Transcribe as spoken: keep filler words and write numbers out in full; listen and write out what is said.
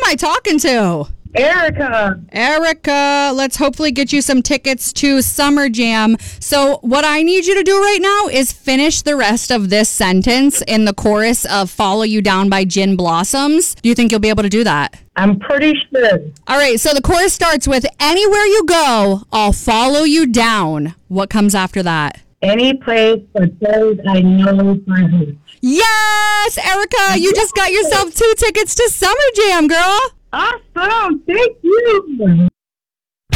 I talking to? Erica. Erica, let's hopefully get you some tickets to Summer Jam. So what I need you to do right now is finish the rest of this sentence in the chorus of Follow You Down by Gin Blossoms. Do you think you'll be able to do that? I'm pretty sure. All right, so the chorus starts with, anywhere you go, I'll follow you down. What comes after that? Any place for those I know for you. Yes, Erica, you just got yourself two tickets to Summer Jam, girl. Awesome. Thank you.